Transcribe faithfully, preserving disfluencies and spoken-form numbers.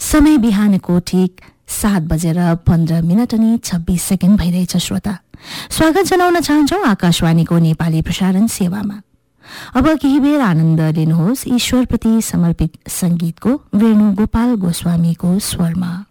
समय बिहानको ठिक सात बजेर पन्ध्र मिनट अनि छब्बीस सेकेन्ड भइरहेछ। श्रोता, स्वागत जनाउन चाहन्छौ आकाशवाणीको नेपाली प्रसारण सेवामा। अब केही बेर आनन्द लिनुहोस् ईश्वरप्रति समर्पित संगीतको वेणुगोपाल गोस्वामीको स्वरमा।